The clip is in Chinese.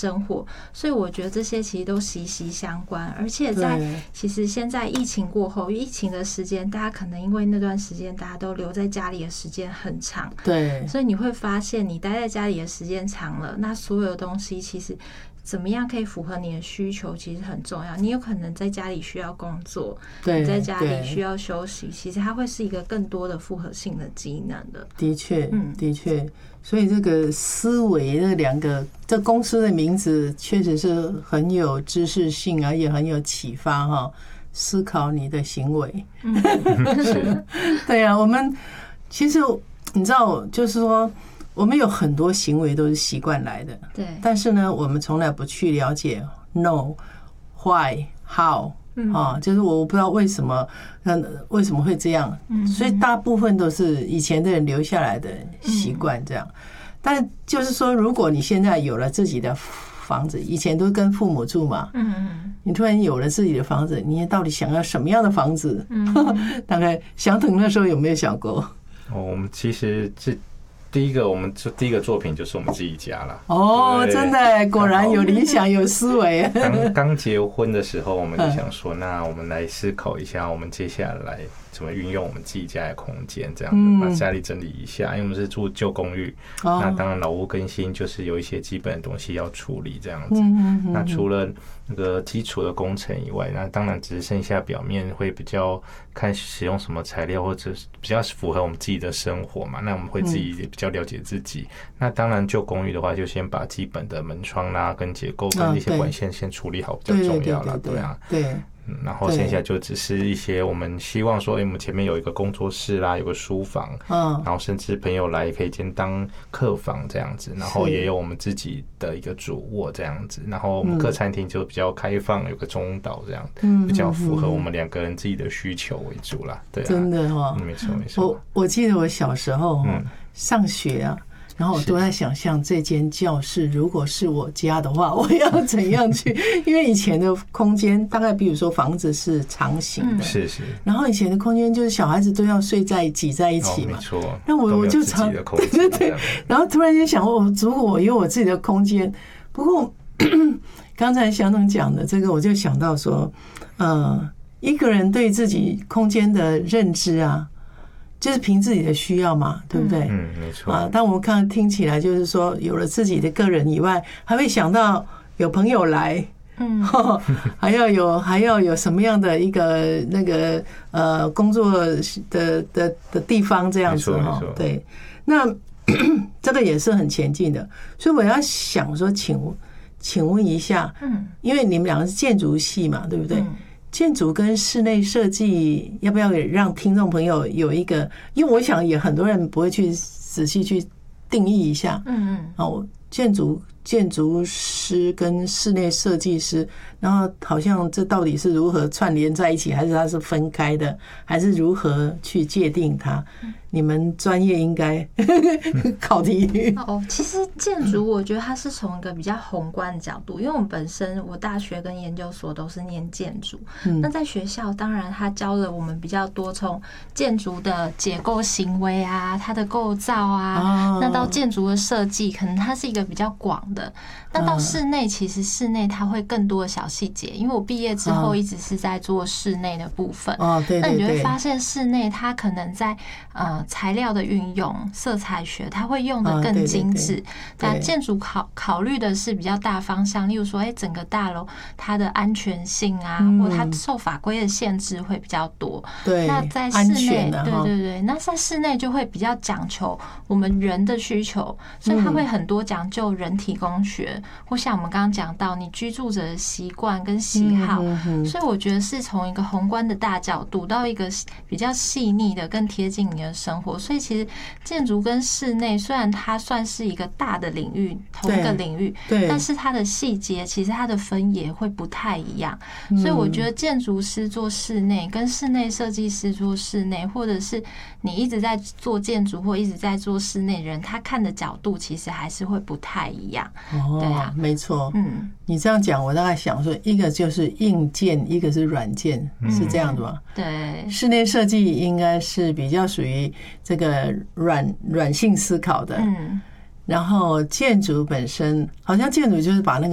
生活，所以我觉得这些其实都息息相关。而且其实现在疫情过后，疫情的时间，大家可能因为那段时间大家都留在家里的时间很长， 对， 所以你会发现你待在家里的时间长了，那所有的东西其实怎么样可以符合你的需求，其实很重要。你有可能在家里需要工作，你在家里需要休息，其实它会是一个更多的复合性的机能的。 的确，的确。所以这个思维这两个，这公司的名字确实是很有知识性，而也很有启发哈。思考你的行为，对啊，我们其实你知道，就是说。我们有很多行为都是习惯来的， 对。 但是呢，我们从来不去了解 no、why、how 啊，就是我不知道为什么会这样，所以大部分都是以前的人留下来的习惯这样。但就是说，如果你现在有了自己的房子，以前都跟父母住嘛，你突然有了自己的房子，你到底想要什么样的房子？大概翔腾那时候有没有想过？ 我们其实第一个作品就是我们自己家了。 哦，真的，果然有理想，有思维。 刚结婚的时候，我们就想说，那我们来思考一下，我们接下来怎么运用我们自己家的空间，这样子把家里整理一下。因为我们是住旧公寓，那当然老屋更新就是有一些基本的东西要处理，这样子。那除了那个基础的工程以外，那当然只是剩下表面会比较看使用什么材料，或者比较符合我们自己的生活嘛。那我们会自己也比较了解自己。那当然旧公寓的话，就先把基本的门窗啦、跟结构跟一些管线先处理好，比较重要啦，对啊， 对。 然后剩下就只是一些我们希望说，我们前面有一个工作室啦，有个书房，然后甚至朋友来也可以先当客房这样子，然后也有我们自己的一个主卧这样子，然后我们客餐厅就比较开放，有个中岛这样，比较符合我们两个人自己的需求为主啦，对啊， 真的哦， 没错没错。 我记得我小时候上学啊。然后我都在想象这间教室如果是我家的话，我要怎样去？因为以前的空间大概，比如说房子是长形的， 是。 然后以前的空间就是小孩子都要挤在一起嘛， 没错。 那我就常对，然后突然间想，如果我有我自己的空间，不过刚才翔腾讲的这个，我就想到说，一个人对自己空间的认知啊。就是凭自己的需要嘛，对不对？ 没错啊。但我们听起来就是说，有了自己的个人以外，还会想到有朋友来，还要有什么样的一个那个工作的地方这样子哈。对，那这个也是很前进的。所以我要想说，请问一下，因为你们两个是建筑系嘛，对不对？建筑跟室内设计，要不要也让听众朋友有一个？因为我想也很多人不会去仔细去定义一下。建筑师跟室内设计师，然后好像这到底是如何串联在一起，还是它是分开的，还是如何去界定它？你们专业应该考题。 其实建筑我觉得它是从一个比较宏观的角度，因为我们本身我大学跟研究所都是念建筑，那在学校当然它教了我们比较多从建筑的结构行为啊，它的构造啊，那到建筑的设计，可能它是一个比较广的。那到室内，其实室内它会更多的小细节，因为我毕业之后一直是在做室内的部分。那你就会发现室内它可能在材料的运用、色彩学，它会用的更精致。那建筑考虑的是比较大方向，例如说，整个大楼它的安全性啊，或它受法规的限制会比较多。 对， 那在室内，对，那在室内就会比较讲求我们人的需求，所以它会很多讲究人体工学，或像我们刚刚讲到你居住者的习惯跟喜好。所以我觉得是从一个宏观的大角度到一个比较细腻的、更贴近你的生活。所以其实建筑跟室内虽然它算是一个大的领域，同一个领域，但是它的细节其实它的分野会不太一样。所以我觉得建筑师做室内跟室内设计师做室内，或者是你一直在做建筑或一直在做室内人，他看的角度其实还是会不太一样。对啊， 没错。你这样讲，我大概想说，一个就是硬件，一个是软件，是这样的吗？ 对， 室内设计应该是比较属于这个软性思考的。然后建筑本身，好像建筑就是把那个